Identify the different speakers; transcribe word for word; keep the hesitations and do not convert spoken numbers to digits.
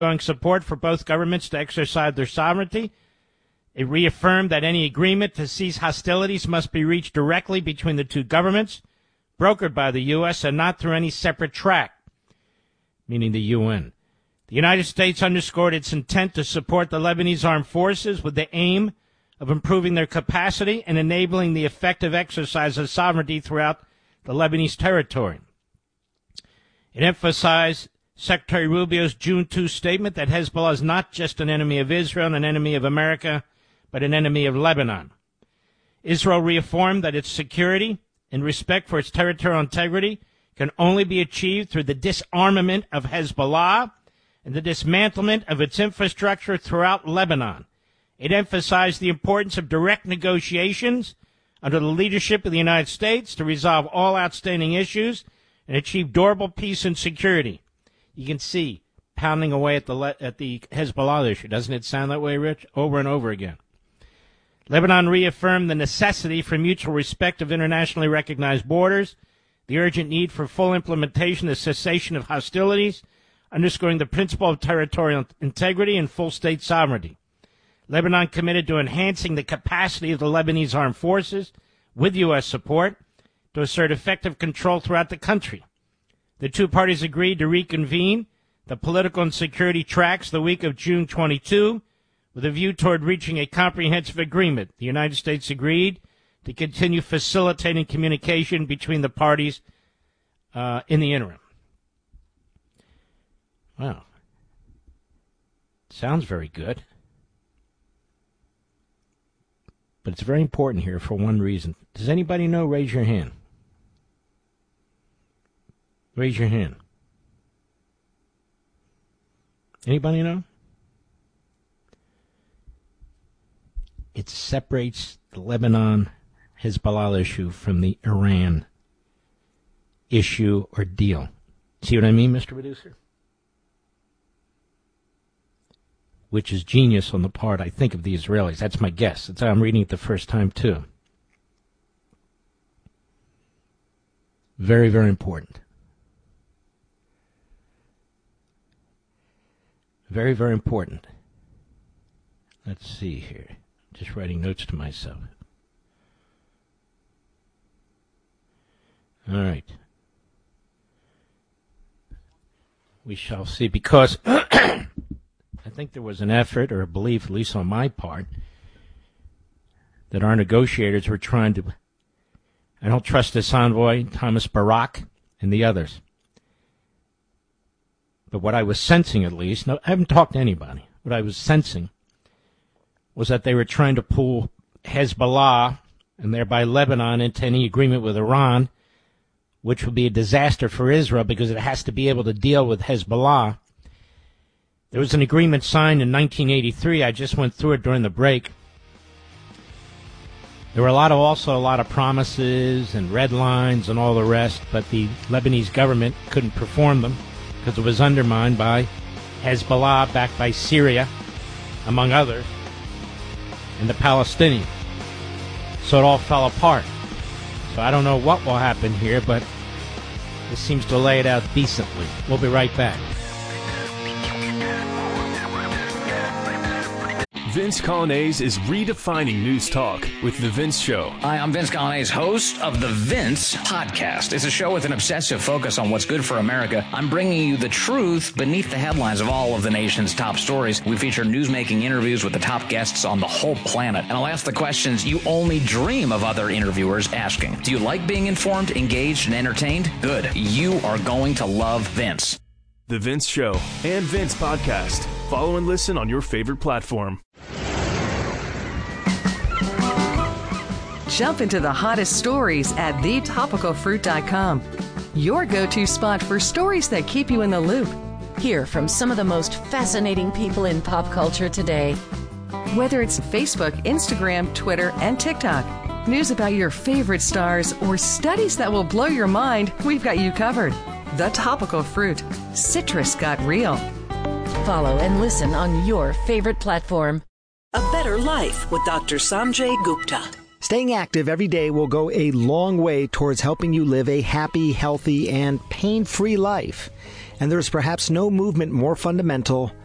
Speaker 1: ongoing support for both governments to exercise their sovereignty. It reaffirmed that any agreement to cease hostilities must be reached directly between the two governments, brokered by the U S, and not through any separate track, meaning the U N. The United States underscored its intent to support the Lebanese armed forces with the aim of improving their capacity and enabling the effective exercise of sovereignty throughout the Lebanese territory. It emphasized Secretary Rubio's June second statement that Hezbollah is not just an enemy of Israel and an enemy of America, but an enemy of Lebanon. Israel reaffirmed that its security and respect for its territorial integrity can only be achieved through the disarmament of Hezbollah and the dismantlement of its infrastructure throughout Lebanon. It emphasized the importance of direct negotiations under the leadership of the United States to resolve all outstanding issues and achieve durable peace and security. You can see pounding away at the Le- at the Hezbollah issue. Doesn't it sound that way, Rich? Over and over again. Lebanon reaffirmed the necessity for mutual respect of internationally recognized borders, the urgent need for full implementation of cessation of hostilities, underscoring the principle of territorial integrity and full state sovereignty. Lebanon committed to enhancing the capacity of the Lebanese armed forces, with U S support, to assert effective control throughout the country. The two parties agreed to reconvene the political and security tracks the week of June twenty-second, with a view toward reaching a comprehensive agreement. The United States agreed to continue facilitating communication between the parties uh, in the interim. Wow. Sounds very good. But it's very important here for one reason. Does anybody know? Raise your hand. Raise your hand. Anybody know? It separates the Lebanon Hezbollah issue from the Iran issue or deal. See what I mean, Mister Producer? Which is genius on the part, I think, of the Israelis. That's my guess. That's how I'm reading it the first time, too. Very, very important. Very, very important. Let's see here. Just writing notes to myself. All right. We shall see, because I think there was an effort or a belief, at least on my part, that our negotiators were trying to... I don't trust this envoy, Thomas Barak, and the others. But what I was sensing, at least, no, I haven't talked to anybody, what I was sensing was that they were trying to pull Hezbollah and thereby Lebanon into any agreement with Iran, which would be a disaster for Israel because it has to be able to deal with Hezbollah. There was an agreement signed in nineteen eighty-three. I just went through it during the break. There were a lot of, also a lot of promises and red lines and all the rest, but the Lebanese government couldn't perform them because it was undermined by Hezbollah, backed by Syria, among others, and the Palestinians. So it all fell apart. So I don't know what will happen here, but this seems to lay it out decently. We'll be right back.
Speaker 2: Vince Coglianese is redefining news talk with The Vince Show.
Speaker 3: Hi, I'm Vince Coglianese, host of The Vince Podcast. It's a show with an obsessive focus on what's good for America. I'm bringing you the truth beneath the headlines of all of the nation's top stories. We feature newsmaking interviews with the top guests on the whole planet. And I'll ask the questions you only dream of other interviewers asking. Do you like being informed, engaged, and entertained? Good. You are going to love Vince.
Speaker 2: The Vince Show and Vince Podcast. Follow and listen on your favorite platform.
Speaker 4: Jump into the hottest stories at the topical fruit dot com. Your go-to spot for stories that keep you in the loop.
Speaker 5: Hear from some of the most fascinating people in pop culture today.
Speaker 4: Whether it's Facebook, Instagram, Twitter, and TikTok, news about your favorite stars, or studies that will blow your mind, we've got you covered. The Topical Fruit. Citrus got real.
Speaker 5: Follow and listen on your favorite platform.
Speaker 6: A Better Life with Doctor Sanjay Gupta.
Speaker 7: Staying active every day will go a long way towards helping you live a happy, healthy, and pain-free life. And there's perhaps no movement more fundamental